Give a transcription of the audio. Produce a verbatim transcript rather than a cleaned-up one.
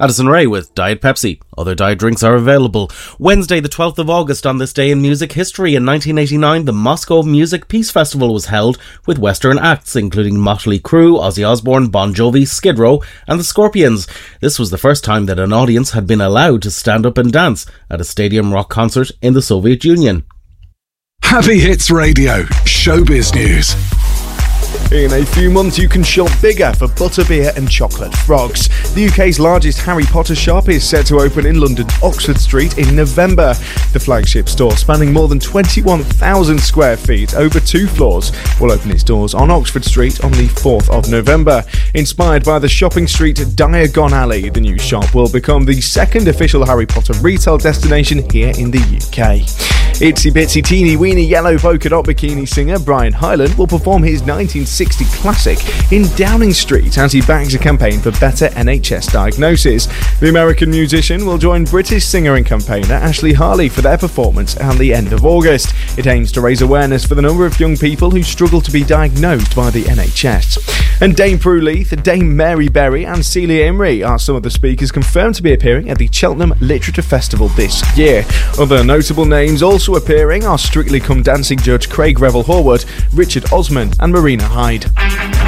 Addison Rae with Diet Pepsi. Other diet drinks are available. Wednesday the twelfth of August, on this day in music history, in nineteen eighty-nine, the Moscow Music Peace Festival was held with Western acts including Motley Crue, Ozzy Osbourne, Bon Jovi, Skid Row and the Scorpions. This was the first time that an audience had been allowed to stand up and dance at a stadium rock concert in the Soviet Union. Happy Hits Radio, Showbiz News. In a few months you can shop bigger for butterbeer and chocolate frogs. The U K's largest Harry Potter shop is set to open in London's Oxford Street in November. The flagship store, spanning more than twenty-one thousand square feet over two floors, will open its doors on Oxford Street on the fourth of November. Inspired by the shopping street Diagon Alley, the new shop will become the second official Harry Potter retail destination here in the U K. Itsy bitsy teeny weeny yellow polka dot bikini singer Brian Hyland will perform his nineteen sixty classic in Downing Street as he backs a campaign for better N H S diagnosis. The American musician will join British singer and campaigner Ashley Harley for their performance at the end of August. It aims to raise awareness for the number of young people who struggle to be diagnosed by the N H S. And Dame Prue Leith, Dame Mary Berry and Celia Imrie are some of the speakers confirmed to be appearing at the Cheltenham Literature Festival this year. Other notable names also appearing are Strictly Come Dancing judge Craig Revel Horwood, Richard Osman and Marina Hyde.